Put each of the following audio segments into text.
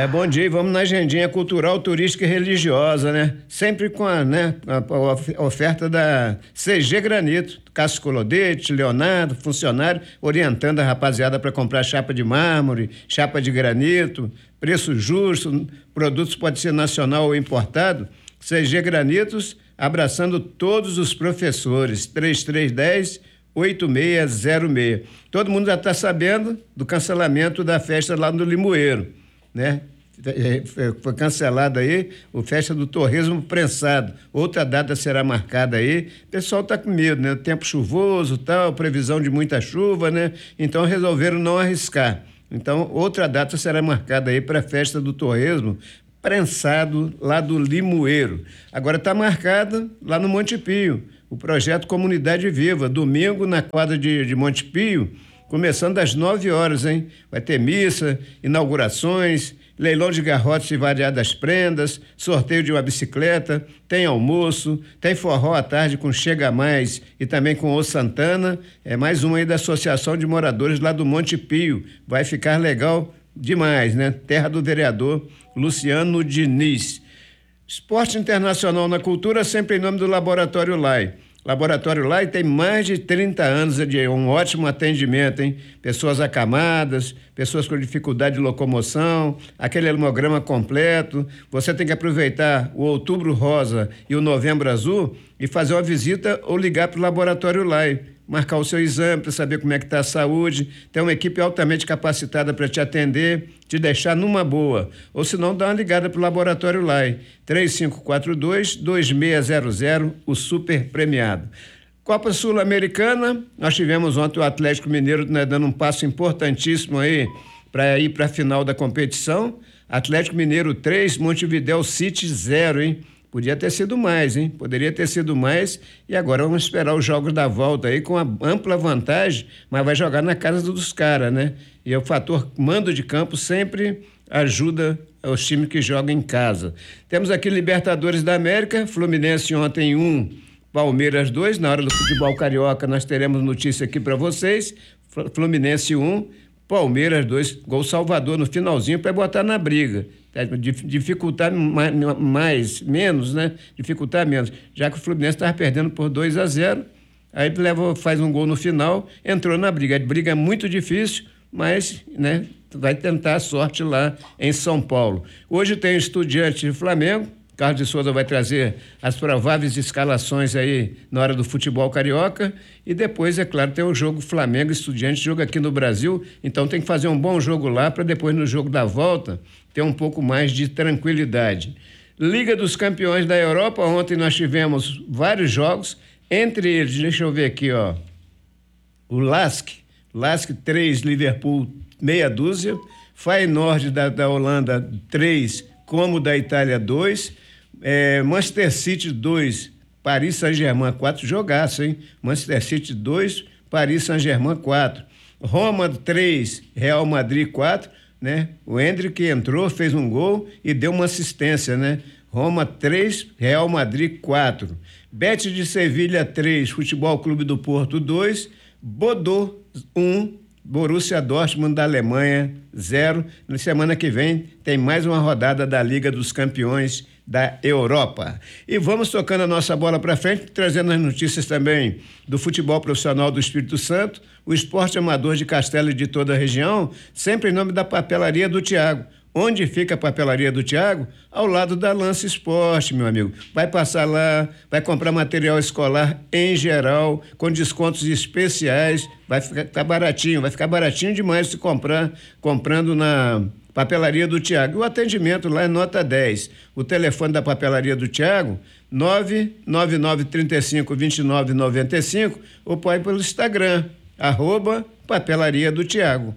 Bom dia, vamos na agendinha cultural, turística e religiosa, né? Sempre com a oferta da CG Granito, Cássio Colodete, Leonardo, funcionário, orientando a rapaziada para comprar chapa de mármore, chapa de granito, preço justo, produtos pode ser nacional ou importado. CG Granitos, abraçando todos os professores, 3310-8606. Todo mundo já está sabendo do cancelamento da festa lá no Limoeiro, né? Foi cancelada aí a festa do torresmo prensado. Outra data será marcada aí. O pessoal está com medo, né? Tempo chuvoso, tal, previsão de muita chuva, né? Então resolveram não arriscar. Então outra data será marcada aí para a festa do torresmo prensado lá do Limoeiro. Agora está marcada lá no Monte Pio, o projeto Comunidade Viva, domingo na quadra de Monte Pio, começando às 9 horas, hein? Vai ter missa, inaugurações, leilão de garrotes e variadas prendas, sorteio de uma bicicleta, tem almoço, tem forró à tarde com Chega Mais e também com O Santana, mais uma aí da Associação de Moradores lá do Monte Pio. Vai ficar legal demais, né? Terra do vereador Luciano Diniz. Esporte internacional na cultura, sempre em nome do Laboratório Lai. Laboratório Lai tem mais de 30 anos de um ótimo atendimento, hein? Pessoas acamadas, pessoas com dificuldade de locomoção, aquele hemograma completo. Você tem que aproveitar o Outubro Rosa e o Novembro Azul e fazer uma visita ou ligar para o Laboratório Lai. Marcar o seu exame para saber como é que está a saúde, tem uma equipe altamente capacitada para te atender, te deixar numa boa, ou se não, dá uma ligada para o Laboratório Lai, 3542-2600, o super premiado. Copa Sul-Americana, nós tivemos ontem o Atlético Mineiro, né, dando um passo importantíssimo aí para ir para a final da competição. Atlético Mineiro 3, Montevidéu City 0, hein? Podia ter sido mais, hein? Poderia ter sido mais, e agora vamos esperar os jogos da volta aí com a ampla vantagem, mas vai jogar na casa dos caras, né? E o fator mando de campo sempre ajuda os times que jogam em casa. Temos aqui Libertadores da América, Fluminense ontem 1, Palmeiras 2, na hora do futebol carioca nós teremos notícia aqui para vocês, Fluminense 1, Palmeiras 2, gol Salvador no finalzinho para botar na briga. Dificultar menos, né? Dificultar menos, já que o Fluminense estava perdendo por 2-0, aí faz um gol no final, entrou na briga. A briga é muito difícil, mas, né, vai tentar a sorte lá em São Paulo. Hoje tem Estudiantes e Flamengo. Carlos de Souza vai trazer as prováveis escalações aí na hora do futebol carioca, e depois, é claro, tem o jogo Flamengo Estudiantes, jogo aqui no Brasil, então tem que fazer um bom jogo lá para depois no jogo da volta ter um pouco mais de tranquilidade. Liga dos Campeões da Europa, ontem nós tivemos vários jogos, entre eles, deixa eu ver aqui, ó, o Lask 3, Liverpool meia dúzia, Feyenoord da Holanda 3, Como da Itália 2, Manchester City 2, Paris Saint-Germain 4, jogaço, hein? Manchester City 2, Paris Saint-Germain 4, Roma 3, Real Madrid 4, né? O Endrick entrou, fez um gol e deu uma assistência, né? Roma 3, Real Madrid 4, Betis de Sevilha 3, Futebol Clube do Porto 2, Bordeaux 1, Borussia Dortmund da Alemanha 0. Na semana que vem tem mais uma rodada da Liga dos Campeões da Europa. E vamos tocando a nossa bola para frente, trazendo as notícias também do futebol profissional do Espírito Santo, o esporte amador de Castelo e de toda a região, sempre em nome da Papelaria do Tiago. Onde fica a Papelaria do Tiago? Ao lado da Lance Esporte, meu amigo. Vai passar lá, vai comprar material escolar em geral, com descontos especiais, vai ficar baratinho demais se comprando na Papelaria do Tiago. O atendimento lá é nota 10. O telefone da Papelaria do Tiago, 999352995, ou pode ir pelo Instagram, @Papelaria do Tiago.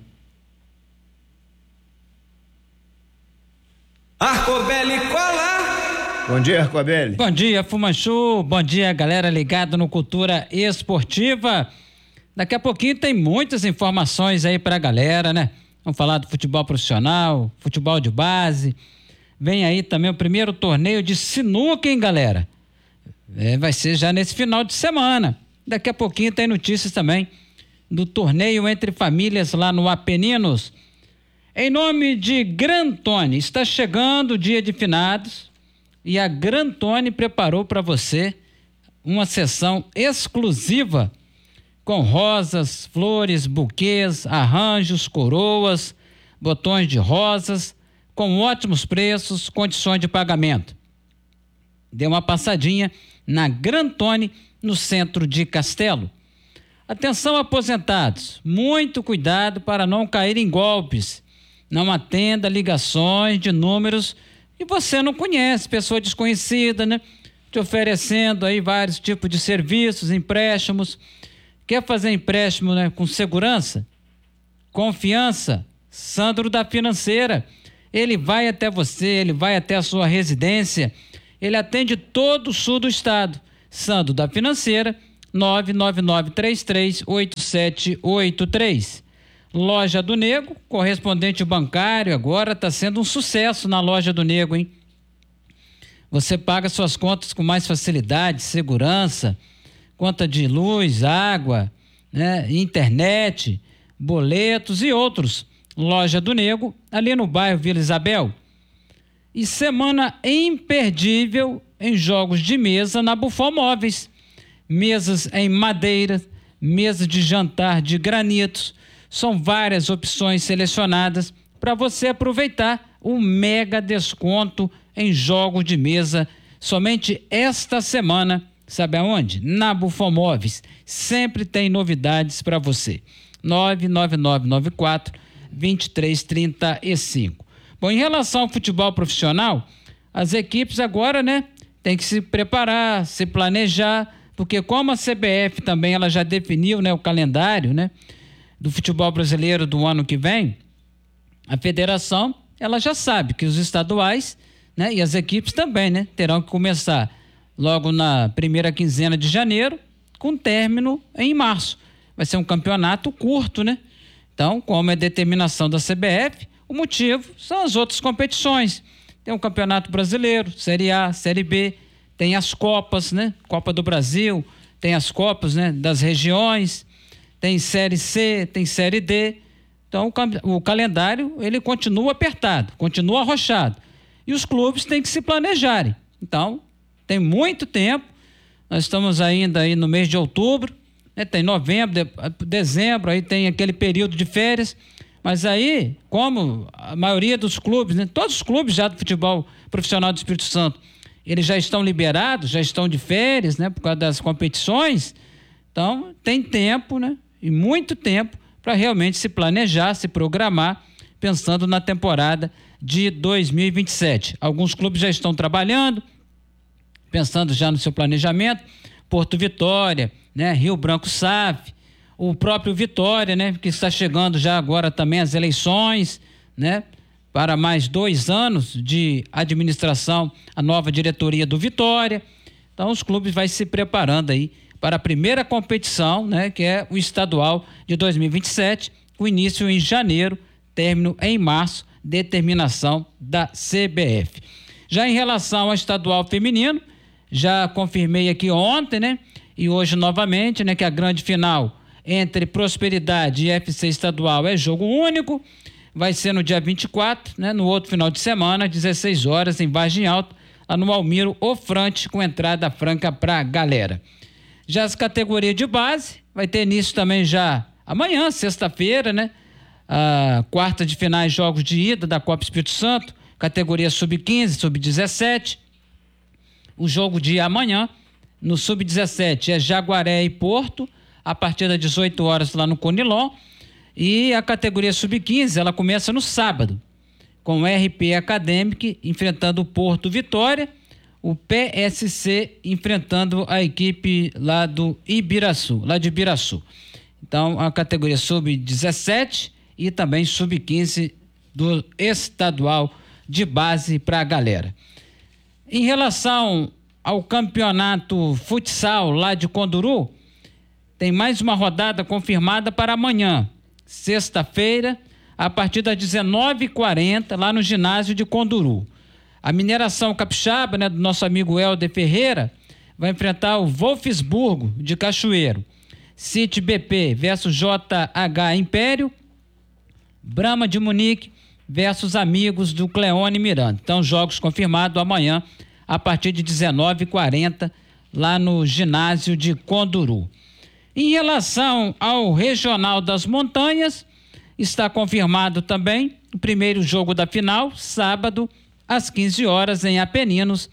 Arcobelli Cola! Bom dia, Arcobelli. Bom dia, Fumanchu. Bom dia, galera ligada no Cultura Esportiva. Daqui a pouquinho tem muitas informações aí pra galera, né? Vamos falar do futebol profissional, futebol de base. Vem aí também o primeiro torneio de sinuca, hein, galera? Vai ser já nesse final de semana. Daqui a pouquinho tem notícias também do torneio entre famílias lá no Apeninos. Em nome de Grantone, está chegando o dia de finados e a Grantone preparou para você uma sessão exclusiva com rosas, flores, buquês, arranjos, coroas, botões de rosas, com ótimos preços, condições de pagamento. Dê uma passadinha na Grantone, no centro de Castelo. Atenção, aposentados, muito cuidado para não cair em golpes. Não atenda ligações de números que você não conhece, pessoa desconhecida, né? Te oferecendo aí vários tipos de serviços, empréstimos. Quer fazer empréstimo, né, com segurança? Confiança? Sandro da Financeira. Ele vai até você, ele vai até a sua residência. Ele atende todo o sul do estado. Sandro da Financeira, 999338783. Loja do Nego, correspondente bancário, agora está sendo um sucesso na Loja do Nego, hein? Você paga suas contas com mais facilidade, segurança, conta de luz, água, né, internet, boletos e outros. Loja do Nego, ali no bairro Vila Isabel. E semana imperdível em jogos de mesa na Buffon Móveis. Mesas em madeira, mesas de jantar de granitos. São várias opções selecionadas para você aproveitar o mega desconto em jogos de mesa somente esta semana. Sabe aonde? Na Buffon Móveis. Sempre tem novidades para você. 99994-2335. Bom, em relação ao futebol profissional, as equipes agora, né, tem que se preparar, se planejar, porque como a CBF também ela já definiu, né, o calendário, né, do futebol brasileiro do ano que vem, a federação ela já sabe que os estaduais, né, e as equipes também, né, terão que começar logo na primeira quinzena de janeiro, com término em março. Vai ser um campeonato curto, né? Então, como é determinação da CBF, o motivo são as outras competições. Tem o Campeonato Brasileiro, Série A, Série B, tem as Copas, né? Copa do Brasil, tem as Copas, né, das regiões, tem Série C, tem Série D. Então, o calendário, ele continua apertado, continua arrochado. E os clubes têm que se planejarem. Então, tem muito tempo. Nós estamos ainda aí no mês de outubro, né? Tem novembro, dezembro, aí tem aquele período de férias. Mas aí, como a maioria dos clubes, né? Todos os clubes já do futebol profissional do Espírito Santo, eles já estão liberados, já estão de férias, né? Por causa das competições. Então, tem tempo, né? E muito tempo para realmente se planejar, se programar, pensando na temporada de 2027. Alguns clubes já estão trabalhando, pensando já no seu planejamento. Porto Vitória, né? Rio Branco SAF, o próprio Vitória, né? Que está chegando já agora também as eleições, né? Para mais 2 anos de administração, a nova diretoria do Vitória. Então os clubes vão se preparando aí para a primeira competição, né? Que é o estadual de 2027, com início em janeiro, término em março, determinação da CBF. Já em relação ao estadual feminino, já confirmei aqui ontem, né? E hoje novamente, né? Que a grande final entre Prosperidade e FC Estadual é jogo único. Vai ser no dia 24, né? No outro final de semana, às 16 horas, em Vargem Alta, lá no Almiro Ofrante, com entrada franca pra galera. Já as categorias de base, vai ter início também já amanhã, sexta-feira, né? A quarta de finais, jogos de ida da Copa Espírito Santo, categoria sub-15, sub-17. O jogo de amanhã, no sub-17, é Jaguaré e Porto, a partir das 18 horas lá no Conilon. E a categoria sub-15, ela começa no sábado, com o RP Acadêmico enfrentando o Porto Vitória, o PSC enfrentando a equipe lá do Ibiraçu, lá de Ibiraçu. Então, a categoria sub-17 e também sub-15 do estadual de base para a galera. Em relação ao campeonato futsal lá de Conduru, tem mais uma rodada confirmada para amanhã, sexta-feira, a partir das 19h40, lá no ginásio de Conduru. A Mineração Capixaba, né, do nosso amigo Helder Ferreira, vai enfrentar o Wolfsburgo de Cachoeiro. City BP versus JH Império, Brahma de Munique versus Amigos do Cleone Miranda. Então, jogos confirmados amanhã, a partir de 19h40, lá no ginásio de Conduru. Em relação ao Regional das Montanhas, está confirmado também o primeiro jogo da final, sábado, às 15 horas, em Apeninos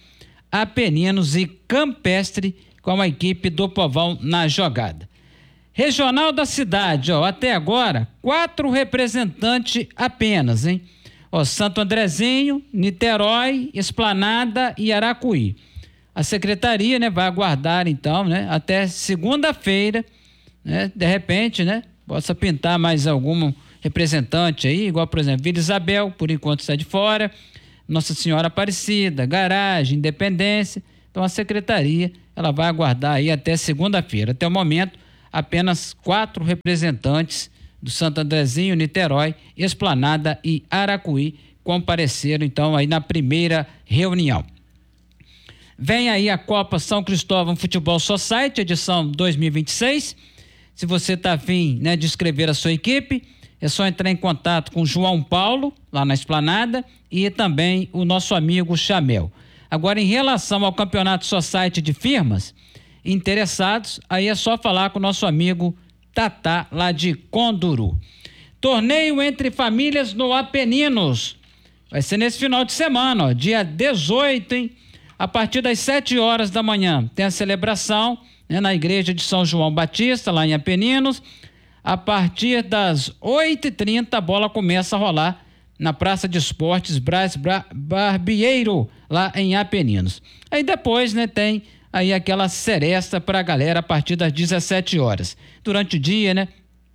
e Campestre, com a equipe do Povão na jogada. Regional da cidade, até agora, 4 representantes apenas, hein? Santo Andrezinho, Niterói, Esplanada e Aracuí. A secretaria, né, vai aguardar, então, né, até segunda-feira, né, de repente, né, possa pintar mais algum representante aí, igual, por exemplo, Vila Isabel, por enquanto está de fora, Nossa Senhora Aparecida, Garagem, Independência. Então, a secretaria, ela vai aguardar aí até segunda-feira. Até o momento, apenas 4 representantes do Santo Andrezinho, Niterói, Esplanada e Aracuí compareceram, então, aí na primeira reunião. Vem aí a Copa São Cristóvão Futebol Society, edição 2026. Se você está afim, né, de inscrever a sua equipe, é só entrar em contato com o João Paulo, lá na Esplanada, e também o nosso amigo Chamel. Agora, em relação ao Campeonato Society de Firmas, interessados, aí é só falar com o nosso amigo Tatá, lá de Conduru. Torneio entre famílias no Apeninos. Vai ser nesse final de semana, dia 18, hein? A partir das 7 horas da manhã tem a celebração, né, na igreja de São João Batista, lá em Apeninos. A partir das 8h30 a bola começa a rolar na Praça de Esportes Brás Barbieiro, lá em Apeninos. Aí depois, né, tem aí aquela seresta para a galera a partir das 17 horas. Durante o dia, né,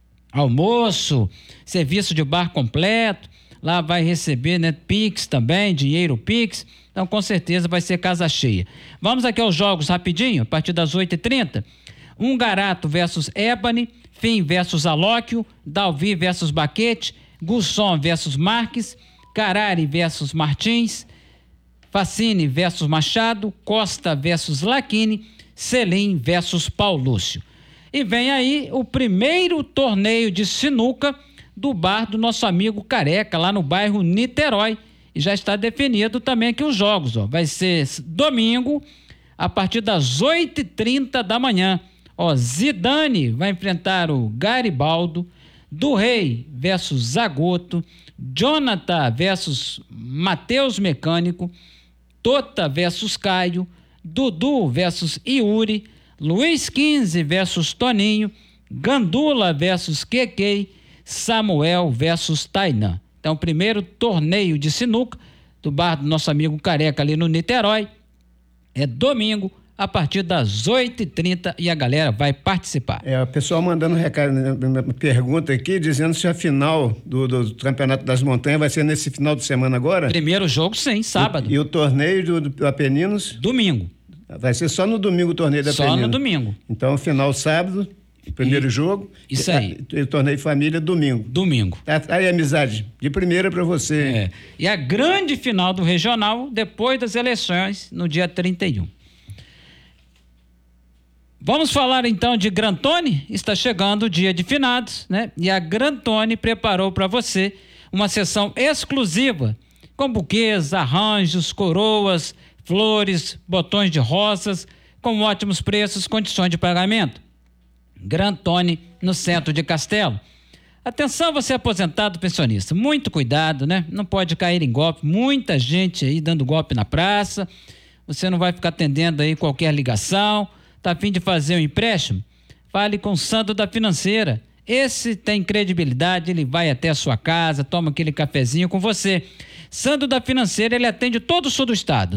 almoço, serviço de bar completo, lá vai receber, né, Pix também, dinheiro Pix. Então, com certeza, vai ser casa cheia. Vamos aqui aos jogos rapidinho, a partir das 8h30. Garato versus Ébano, Fim versus Alóquio, Dalvi versus Baquete, Gusson versus Marques, Carari versus Martins, Facine versus Machado, Costa versus Laquini, Selim versus Paulúcio. E vem aí o primeiro torneio de sinuca do bar do nosso amigo Careca, lá no bairro Niterói. E já está definido também aqui os jogos, vai ser domingo, a partir das 8h30 da manhã. Zidane vai enfrentar o Garibaldo, do Rei versus Zagoto, Jonathan versus Matheus Mecânico, Tota versus Caio, Dudu versus Iuri, Luiz 15 versus Toninho, Gandula versus Kekei, Samuel versus Tainan. Então, o primeiro torneio de sinuca do bar do nosso amigo Careca ali no Niterói é domingo, a partir das 8h30, e a galera vai participar. O pessoal mandando recado, uma pergunta aqui, dizendo se a final do Campeonato das Montanhas vai ser nesse final de semana agora? Primeiro jogo, sim, sábado. E o torneio do Apeninos? Domingo. Vai ser só no domingo o torneio do Apeninos? Só no domingo. Então, final sábado, primeiro jogo. Isso aí. E o torneio família domingo. Domingo. Aí, amizade, de primeira para você. E a grande final do regional, depois das eleições, no dia 31. Vamos falar então de Grantone. Está chegando o dia de finados, né? E a Grantone preparou para você uma sessão exclusiva com buquês, arranjos, coroas, flores, botões de rosas, com ótimos preços, condições de pagamento. Grantone, no centro de Castelo. Atenção, você aposentado, pensionista, muito cuidado, né? Não pode cair em golpe, muita gente aí dando golpe na praça. Você não vai ficar atendendo aí qualquer ligação. Tá a fim de fazer um empréstimo? Fale com o Sandro da Financeira. Esse tem credibilidade, ele vai até a sua casa, toma aquele cafezinho com você. Sandro da Financeira, ele atende todo o sul do estado.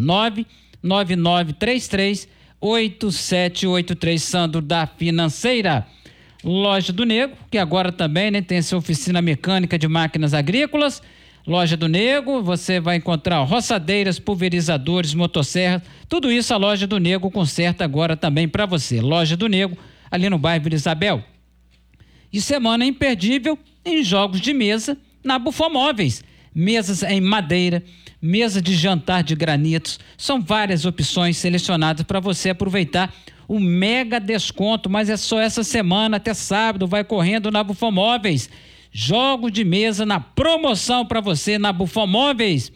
99933-8783, Sandro da Financeira. Loja do Nego, que agora também, né, tem essa oficina mecânica de máquinas agrícolas. Loja do Nego, você vai encontrar roçadeiras, pulverizadores, motosserras, tudo isso a Loja do Nego conserta agora também para você. Loja do Nego, ali no bairro Vila Isabel. E semana imperdível em jogos de mesa na Bufomóveis. Mesas em madeira, mesa de jantar de granitos, são várias opções selecionadas para você aproveitar o mega desconto, mas é só essa semana até sábado, vai correndo na Bufomóveis. jogos de mesa na promoção para você na Buffon Móveis.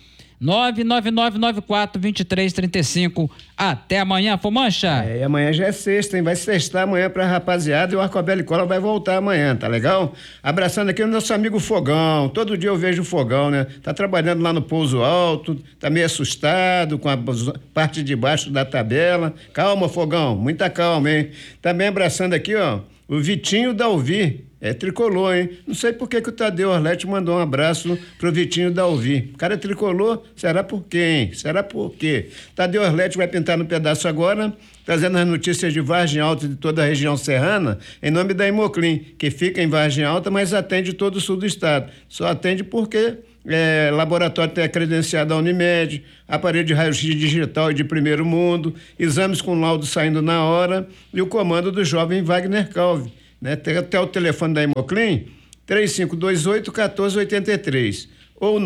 99994-2335. Até amanhã, Fumancha. E amanhã já é sexta, hein? Vai sextar amanhã pra rapaziada e o Arcobel e Cola vai voltar amanhã, tá legal? Abraçando aqui o nosso amigo Fogão. Todo dia eu vejo o Fogão, né? Tá trabalhando lá no Pouso Alto, tá meio assustado com a parte de baixo da tabela. Calma, Fogão, muita calma, hein? Também abraçando aqui, ó, o Vitinho Dalvi. É tricolor, hein? Não sei por que o Tadeu Orletti mandou um abraço pro Vitinho Dalvi. O cara é tricolor, será por quê, hein? Será por quê? Tadeu Orletti vai pintar no pedaço agora, trazendo as notícias de Vargem Alta e de toda a região serrana, em nome da Hemoclin, que fica em Vargem Alta, mas atende todo o sul do estado. Só atende porque laboratório tem a credenciada da Unimed, aparelho de raio-x digital e de primeiro mundo, exames com laudo saindo na hora e o comando do jovem Wagner Calvi. Né? Tem até o telefone da Hemoclin, 3528-1483 ou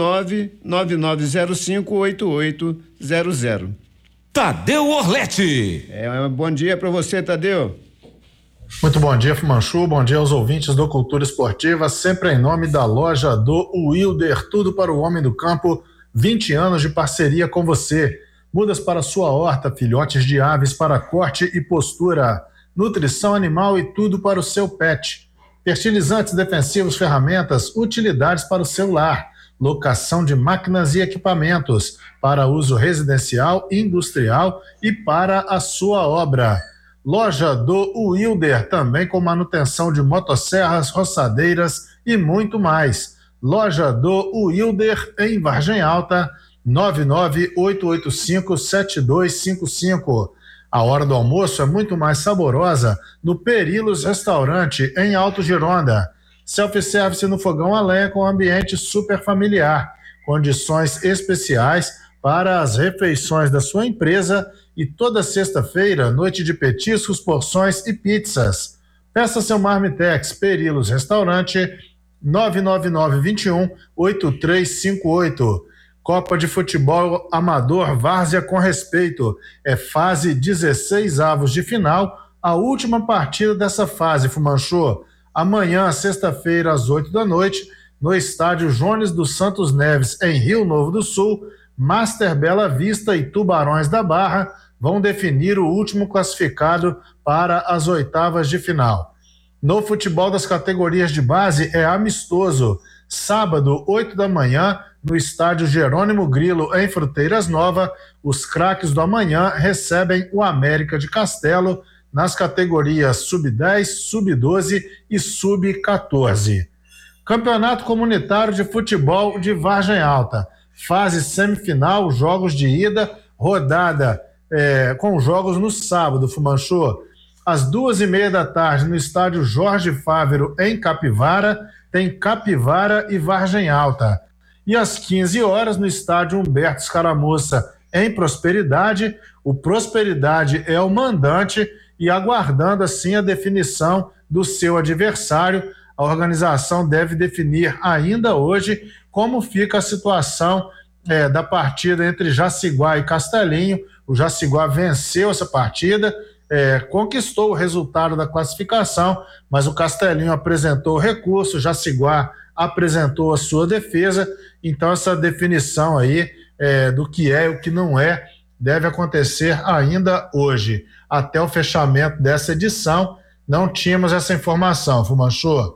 99905-8800. Tadeu Orletti. Bom dia para você, Tadeu. Muito bom dia, Fumanchu. Bom dia aos ouvintes do Cultura Esportiva, sempre em nome da loja do Wilder, tudo para o homem do campo, 20 anos de parceria com você. Mudas para sua horta, filhotes de aves para corte e postura, nutrição animal e tudo para o seu pet. Fertilizantes defensivos, ferramentas, utilidades para o seu lar, locação de máquinas e equipamentos para uso residencial, industrial e para a sua obra. Loja do Wilder, também com manutenção de motosserras, roçadeiras e muito mais. Loja do Wilder em Vargem Alta, 99885-7255. A hora do almoço é muito mais saborosa no Perilos Restaurante, em Alto Gironda. Self-service no fogão a lenha com ambiente super familiar. Condições especiais para as refeições da sua empresa e toda sexta-feira, noite de petiscos, porções e pizzas. Peça seu Marmitex, Perilos Restaurante, 999-21-8358. Copa de Futebol Amador Várzea com Respeito. É fase 16avos de final, a última partida dessa fase, Fumanchu. Amanhã, sexta-feira, às 8 da noite, no estádio Jones dos Santos Neves, em Rio Novo do Sul, Master Bela Vista e Tubarões da Barra vão definir o último classificado para as oitavas de final. No futebol das categorias de base é amistoso. Sábado, 8 da manhã, no estádio Jerônimo Grilo, em Fruteiras Nova, os craques do amanhã recebem o América de Castelo nas categorias Sub-10, Sub-12 e Sub-14. Campeonato Comunitário de Futebol de Vargem Alta. Fase semifinal, jogos de ida, rodada com jogos no sábado, Fumanchu. Às 2h30 da tarde, no estádio Jorge Fávero, em Capivara, tem Capivara e Vargem Alta. E às 15 horas, no estádio Humberto Escaramuça, em Prosperidade, o Prosperidade é o mandante e aguardando assim a definição do seu adversário. A organização deve definir ainda hoje como fica a situação da partida entre Jaciguá e Castelinho. O Jaciguá venceu essa partida, conquistou o resultado da classificação, mas o Castelinho apresentou o recurso, o Jaciguá apresentou a sua defesa. Então essa definição aí do que é e o que não é deve acontecer ainda hoje. Até o fechamento dessa edição não tínhamos essa informação, Fumanchu.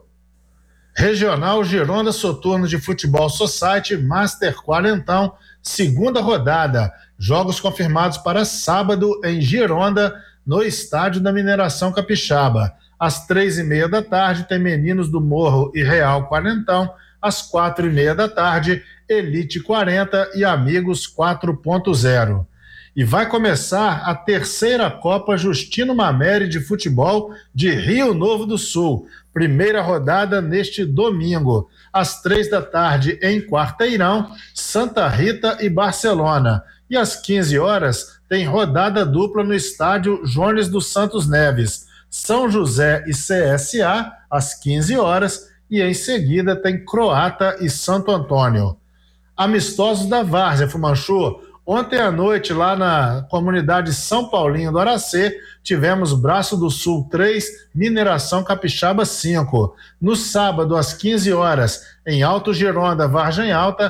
Regional Gironda Soturno de Futebol Society Master Quarentão, segunda rodada. Jogos confirmados para sábado em Gironda, no estádio da Mineração Capixaba. Às 3h30 da tarde tem Meninos do Morro e Real Quarentão. Às 4h30 da tarde, Elite 40 e Amigos 4.0. E vai começar a terceira Copa Justino Mameri de Futebol de Rio Novo do Sul. Primeira rodada neste domingo. Às 3 da tarde, em Quarteirão, Santa Rita e Barcelona. E às 15 horas, tem rodada dupla no estádio Jones dos Santos Neves. São José e CSA, às 15 horas. E em seguida tem Croata e Santo Antônio. Amistosos da Várzea, Fumanchu. Ontem à noite, lá na comunidade São Paulinho do Aracê, tivemos Braço do Sul 3, Mineração Capixaba 5. No sábado, às 15 horas, em Alto Gironda, Vargem Alta,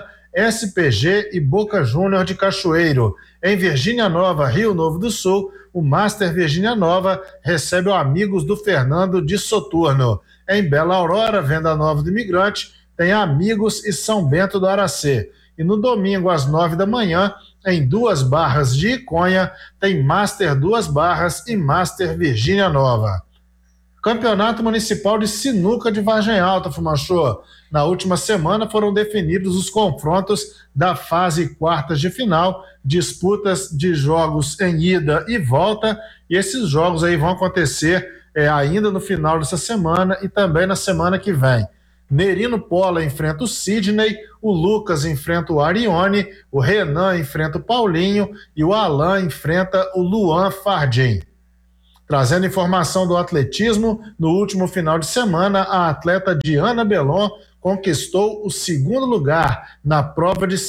SPG e Boca Júnior de Cachoeiro. Em Virgínia Nova, Rio Novo do Sul, o Master Virgínia Nova recebe o Amigos do Fernando de Soturno. Em Bela Aurora, Venda Nova do Imigrante, tem Amigos e São Bento do Aracê. E no domingo, às 9 da manhã, em Duas Barras de Iconha, tem Master Duas Barras e Master Virgínia Nova. Campeonato Municipal de Sinuca de Vargem Alta, Fumanchô. Na última semana foram definidos os confrontos da fase quartas de final, disputas de jogos em ida e volta, e esses jogos aí vão acontecer ainda no final dessa semana e também na semana que vem. Nerino Pola enfrenta o Sidney, o Lucas enfrenta o Arione, o Renan enfrenta o Paulinho e o Alan enfrenta o Luan Fardim. Trazendo informação do atletismo, no último final de semana, a atleta Diana Belon conquistou o segundo lugar na prova de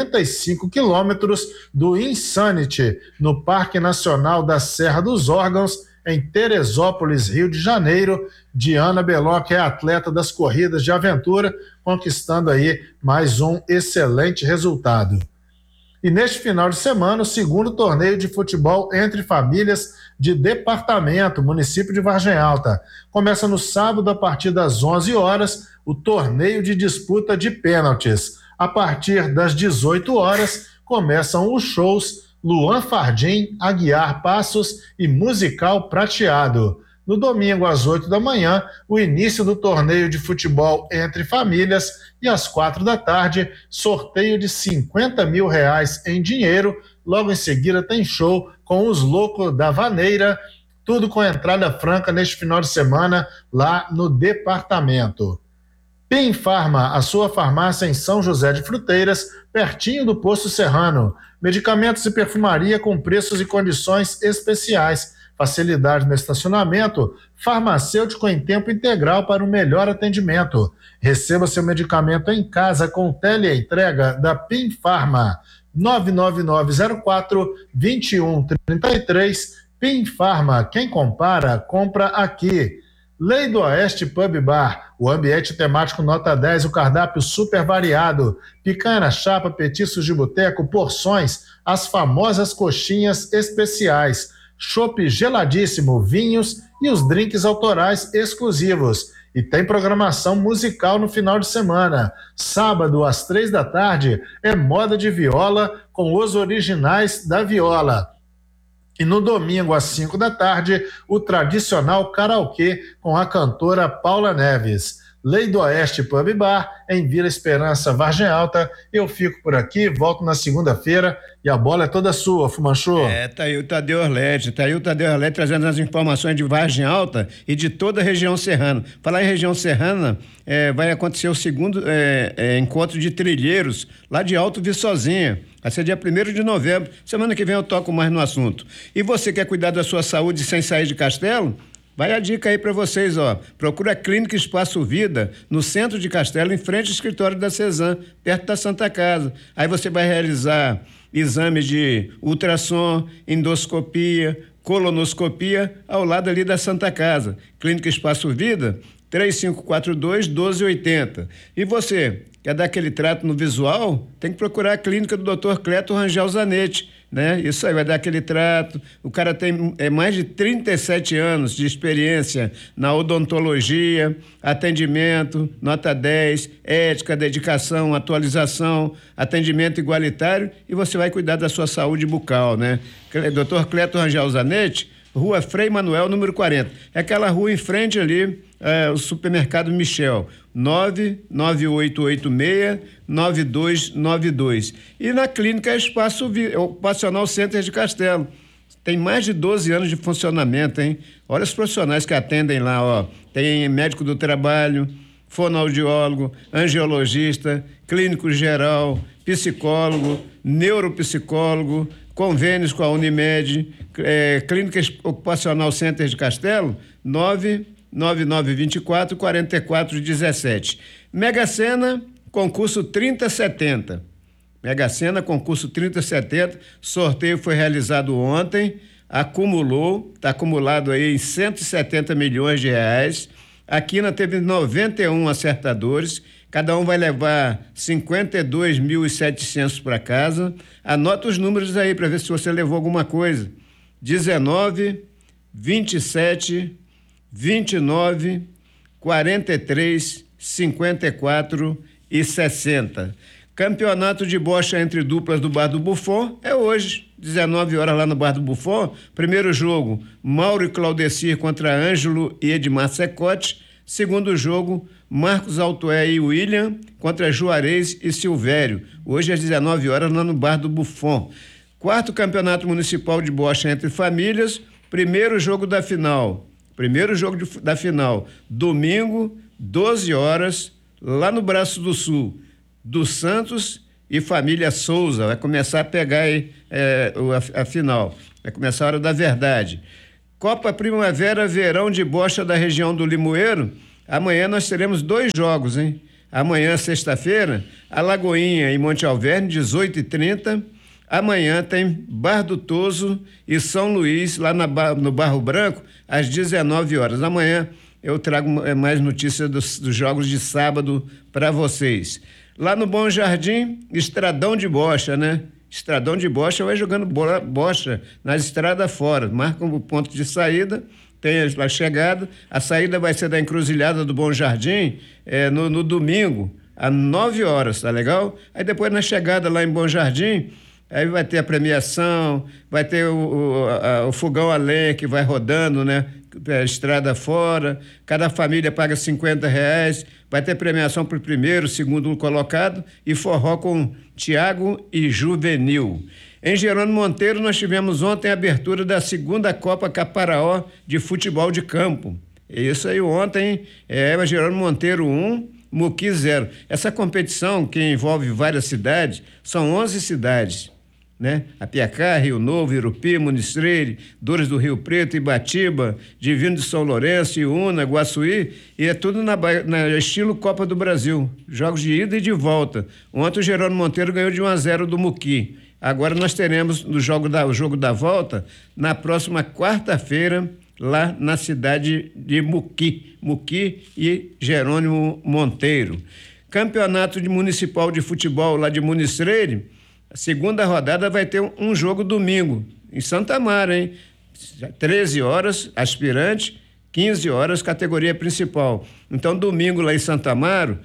55 quilômetros do Insanity, no Parque Nacional da Serra dos Órgãos, em Teresópolis, Rio de Janeiro. Diana Belon, que é atleta das corridas de aventura, conquistando aí mais um excelente resultado. E neste final de semana, o segundo torneio de futebol entre famílias de departamento, município de Vargem Alta. Começa no sábado, a partir das 11 horas, o torneio de disputa de pênaltis. A partir das 18 horas, começam os shows Luan Fardim, Aguiar Passos e Musical Prateado. No domingo, às 8 da manhã, o início do torneio de futebol entre famílias e às 4 da tarde, sorteio de R$50 mil em dinheiro. Logo em seguida tem show com os Loucos da Vaneira, tudo com entrada franca neste final de semana lá no departamento. Pim Farma, a sua farmácia em São José de Fruteiras, pertinho do Poço Serrano. Medicamentos e perfumaria com preços e condições especiais. Facilidade no estacionamento, farmacêutico em tempo integral para um melhor atendimento. Receba seu medicamento em casa com teleentrega da Pim Farma. 99904-2133. Pim Farma, quem compara, compra aqui. Lei do Oeste Pub Bar, o ambiente temático nota 10, o cardápio super variado, picanha na chapa, petiscos de boteco, porções, as famosas coxinhas especiais, chopp geladíssimo, vinhos e os drinks autorais exclusivos. E tem programação musical no final de semana. Sábado, às 3 da tarde, é moda de viola com os originais da viola. E no domingo, às 5 da tarde, o tradicional karaokê com a cantora Paula Neves. Lei do Oeste Pub Bar, em Vila Esperança, Vargem Alta. Eu fico por aqui, volto na segunda-feira e a bola é toda sua, Fumanchô. Tá aí o Tadeu Orlete, trazendo as informações de Vargem Alta e de toda a região serrana. Falar em região serrana, vai acontecer o segundo encontro de trilheiros lá de Alto Viçosinha. Vai ser dia 1º de novembro. Semana que vem eu toco mais no assunto. E você quer cuidar da sua saúde sem sair de Castelo? Vai a dica aí para vocês, ó. Procura a Clínica Espaço Vida, no centro de Castelo, em frente ao escritório da Cezan, perto da Santa Casa. Aí você vai realizar exames de ultrassom, endoscopia, colonoscopia, ao lado ali da Santa Casa. Clínica Espaço Vida, 3542-1280. E você, quer dar aquele trato no visual? Tem que procurar a clínica do Dr. Cleto Rangel Zanetti, né? Isso aí vai dar aquele trato. O cara tem mais de 37 anos de experiência na odontologia, atendimento, nota 10, ética, dedicação, atualização, atendimento igualitário, e você vai cuidar da sua saúde bucal, né? Dr. Cleto Rangel Zanetti, Rua Frei Manuel, número 40. É aquela rua em frente ali, o supermercado Michel, 99886-9292. E na clínica Espaço Ocupacional Center de Castelo. Tem mais de 12 anos de funcionamento, hein? Olha os profissionais que atendem lá, ó. Tem médico do trabalho, fonoaudiólogo, angiologista, clínico geral, psicólogo, neuropsicólogo, convênios com a Unimed, Clínica Ocupacional Center de Castelo, 99924-4417. Mega Sena, concurso 3070. Mega Sena, concurso 3070, sorteio foi realizado ontem, está acumulado aí em 170 milhões de reais. A Quina teve 91 acertadores, cada um vai levar 52.700 para casa. Anota os números aí para ver se você levou alguma coisa. 19, 27, 29, 43, 54 e 60. Campeonato de bocha entre duplas do Bar do Buffon é hoje, 19 horas lá no Bar do Buffon. Primeiro jogo, Mauro e Claudecir contra Ângelo e Edmar Secote. Segundo jogo, Marcos Altoé e William contra Juarez e Silvério. Hoje às 19 horas lá no Bar do Buffon. Quarto Campeonato Municipal de Bocha entre Famílias. Primeiro jogo da final, domingo, 12 horas, lá no Braço do Sul, do Santos e Família Souza. Vai começar a pegar aí a final, vai começar a hora da verdade. Copa Primavera Verão de Bocha da região do Limoeiro. Amanhã nós teremos 2 jogos, hein? Amanhã, sexta-feira, Alagoinha e Monte Alverne, 18h30. Amanhã tem Bar do Toso e São Luís, lá no Barro Branco, às 19 horas. Amanhã eu trago mais notícias dos jogos de sábado para vocês. Lá no Bom Jardim, Estradão de Bocha, né? Estradão de Bocha vai jogando bocha nas estradas fora. Marcam o ponto de saída, tem a chegada. A saída vai ser da encruzilhada do Bom Jardim no domingo, às 9 horas, tá legal? Aí depois na chegada lá em Bom Jardim, aí vai ter a premiação, vai ter o fogão a lenha que vai rodando, né? Estrada fora, cada família paga R$50, vai ter premiação para o primeiro, segundo colocado e forró com Tiago e Juvenil. Em Jerônimo Monteiro nós tivemos ontem a abertura da segunda Copa Caparaó de futebol de campo. É isso aí ontem, Jerônimo Monteiro 1, Muqui 0. Essa competição que envolve várias cidades, são 11 cidades, né? Apiacá, Rio Novo, Irupi, Munistrere, Dores do Rio Preto, Ibatiba, Divino de São Lourenço, Iuna, Guaçuí, e é tudo na estilo Copa do Brasil, jogos de ida e de volta. Ontem o Jerônimo Monteiro ganhou de 1-0 do Muqui. Agora nós teremos o jogo da volta na próxima quarta-feira, lá na cidade de Muqui e Jerônimo Monteiro. Campeonato Municipal de Futebol lá de Munistrere. A segunda rodada vai ter um jogo domingo, em Santo Amaro, hein? 13 horas, aspirante, 15 horas, categoria principal. Então, domingo lá em Santo Amaro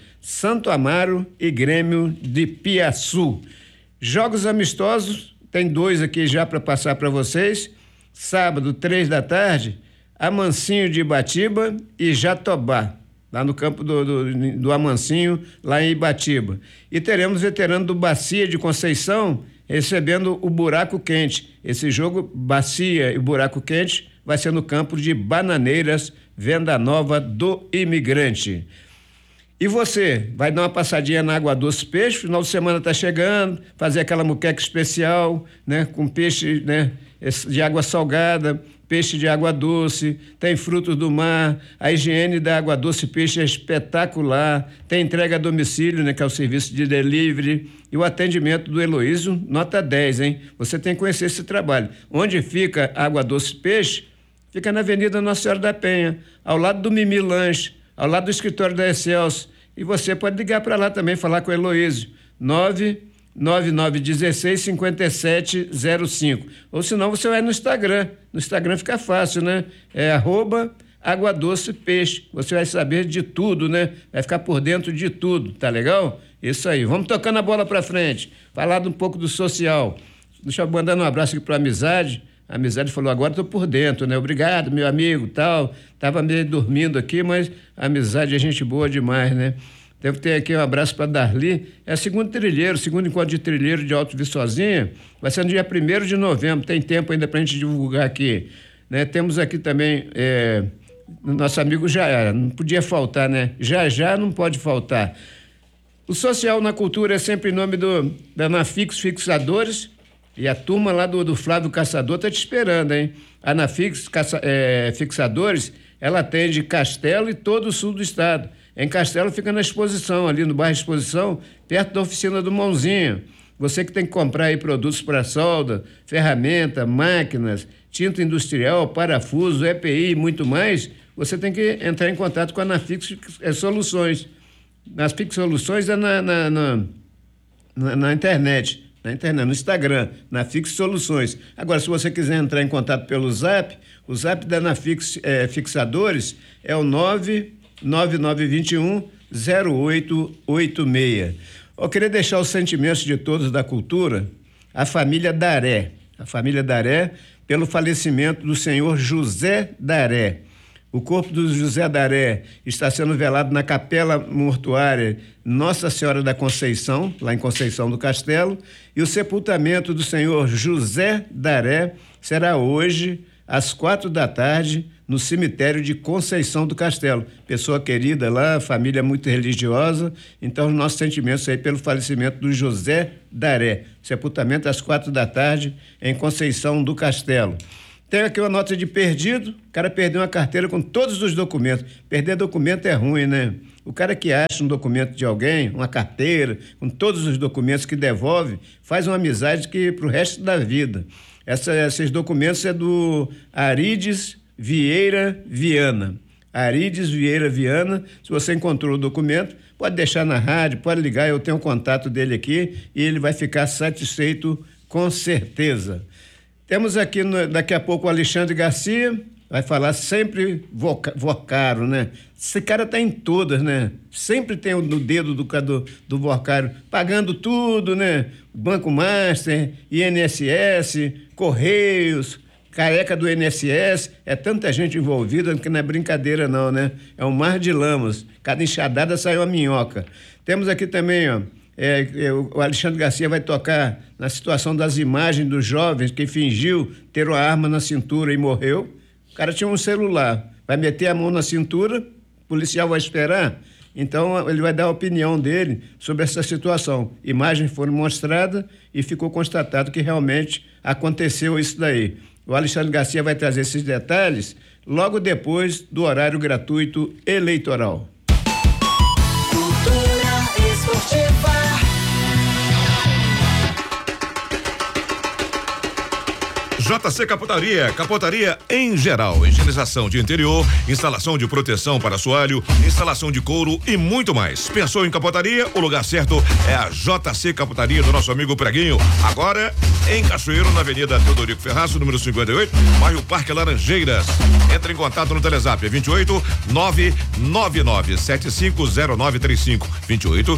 e Grêmio de Piaçu. Jogos amistosos, tem 2 aqui já para passar para vocês. Sábado, 3 da tarde, Amancinho de Ibatiba e Jatobá, lá no campo do Amancinho, lá em Ibatiba. E teremos veterano do Bacia de Conceição recebendo o Buraco Quente. Esse jogo, Bacia e Buraco Quente, vai ser no campo de Bananeiras, Venda Nova do Imigrante. E você, vai dar uma passadinha na Água Doce Peixe, final de semana está chegando, fazer aquela muqueca especial, né, com peixe, né, de água salgada, peixe de água doce, tem frutos do mar, a higiene da Água Doce Peixe é espetacular, tem entrega a domicílio, né, que é o serviço de delivery, e o atendimento do Heloísio, nota 10, hein? Você tem que conhecer esse trabalho. Onde fica a Água Doce Peixe? Fica na Avenida Nossa Senhora da Penha, ao lado do Mimi Lanche, ao lado do escritório da Excelso. E você pode ligar para lá também, falar com o Heloísio, 99916-5705. Ou senão você vai no Instagram. No Instagram fica fácil, né? É @AguaDocePeixe. Você vai saber de tudo, né? Vai ficar por dentro de tudo, tá legal? Isso aí. Vamos tocando a bola pra frente. Falar um pouco do social. Deixa eu mandar um abraço aqui pra Amizade. A Amizade falou, agora tô por dentro, né? Obrigado, meu amigo, tal. Tava meio dormindo aqui, mas a Amizade é gente boa demais, né? Devo ter aqui um abraço para Darli. É segundo encontro de trilheiro de Alto Viçosinha. Vai ser no dia 1º de novembro. Tem tempo ainda para a gente divulgar aqui, né? Temos aqui também nosso amigo Já, não podia faltar, né? Já não pode faltar. O social na cultura é sempre em nome da Anafix Fixadores. E a turma lá do Flávio Caçador tá te esperando, hein? A Anafix Fixadores, ela atende Castelo e todo o sul do estado. Em Castelo fica na Exposição, ali no bairro Exposição, perto da oficina do Mãozinha. Você que tem que comprar aí produtos para solda, ferramenta, máquinas, tinta industrial, parafuso, EPI e muito mais, você tem que entrar em contato com a Nafix Soluções. Nafix Soluções é na internet, no Instagram, Nafix Soluções. Agora, se você quiser entrar em contato pelo Zap, o Zap da Nafix Fixadores é o 99921-0886. Eu queria deixar os sentimentos de todos da cultura, a família Daré, pelo falecimento do senhor José Daré. O corpo do José Daré está sendo velado na capela mortuária Nossa Senhora da Conceição, lá em Conceição do Castelo, e o sepultamento do senhor José Daré será hoje, às 16h, no cemitério de Conceição do Castelo. Pessoa querida lá, família muito religiosa, então os nossos sentimentos aí pelo falecimento do José Daré. Sepultamento às 16h em Conceição do Castelo. Tem aqui uma nota de perdido, o cara perdeu uma carteira com todos os documentos. Perder documento é ruim, né? O cara que acha um documento de alguém, uma carteira, com todos os documentos que devolve, faz uma amizade que pro resto da vida. Esses documentos é do Arides Vieira Viana. Arides Vieira Viana, se você encontrou o documento, pode deixar na rádio, pode ligar, eu tenho o contato dele aqui e ele vai ficar satisfeito com certeza. Temos aqui daqui a pouco o Alexandre Garcia, vai falar sempre Vocaro, né? Esse cara tá em todas, né? Sempre tem no dedo do Vocaro, pagando tudo, né? Banco Master, INSS, Correios, careca do INSS, é tanta gente envolvida que não é brincadeira não, né? É um mar de lamas, cada enxadada sai uma minhoca. Temos aqui também, ó, o Alexandre Garcia vai tocar na situação das imagens dos jovens que fingiu ter uma arma na cintura e morreu. O cara tinha um celular, vai meter a mão na cintura, o policial vai esperar, então ele vai dar a opinião dele sobre essa situação. Imagens foram mostradas e ficou constatado que realmente aconteceu isso daí. O Alexandre Garcia vai trazer esses detalhes logo depois do horário gratuito eleitoral. Cultura esportiva. JC Capotaria em geral, higienização de interior, instalação de proteção para assoalho, instalação de couro e muito mais. Pensou em capotaria? O lugar certo é a JC Capotaria do nosso amigo Preguinho. Agora em Cachoeiro, na Avenida Teodorico Ferraço, número 58, bairro Parque Laranjeiras. Entre em contato no Telezap 28 999750935, 28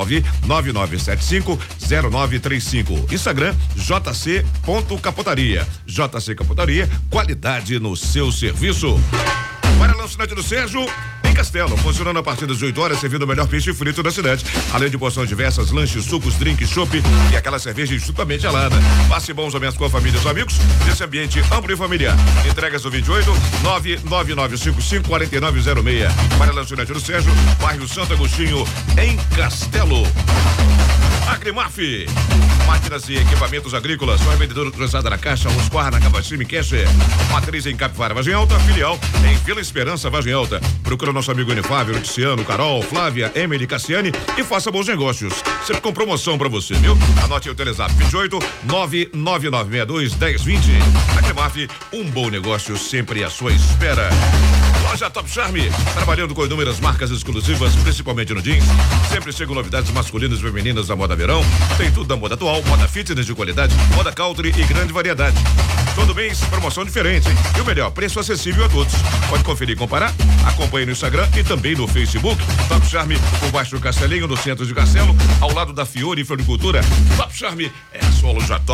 999750935. Instagram jc.capotaria. JC Capotaria, qualidade no seu serviço. Para lançamento do Sérgio em Castelo, funcionando a partir das 8 horas, servindo o melhor peixe frito da cidade, além de porções diversas, lanches, sucos, drinks, chopp e aquela cerveja estupidamente gelada. Passe bons momentos com a família e os amigos nesse ambiente amplo e familiar. Entregas do 28 999554906. Para lançamento do Sérgio, bairro Santo Agostinho, em Castelo. Agrimaf, máquinas e equipamentos agrícolas, só revendedor autorizada na Caixa, Osquar, na Cabacime Cash, matriz em Capivara, Vargem Alta, filial em Vila Esperança, Vargem Alta. Procura nosso amigo Enifávio, Luciano, Carol, Flávia, Emily, Cassiane e faça bons negócios. Sempre com promoção pra você, viu? Anote o Telezap 28 999621020. Agrimaf, um bom negócio sempre à sua espera. Loja Top Charm, trabalhando com inúmeras marcas exclusivas, principalmente no jeans. Sempre chegam novidades masculinas e femininas da moda verão. Tem tudo da moda atual, moda fitness de qualidade, moda country e grande variedade. Todo mês, promoção diferente, hein? E o melhor, preço acessível a todos. Pode conferir e comparar? Acompanhe no Instagram e também no Facebook. Top Charm, por baixo do Castelinho, no centro de Castelo, ao lado da Fiore Floricultura. Top Charm é a sua loja top.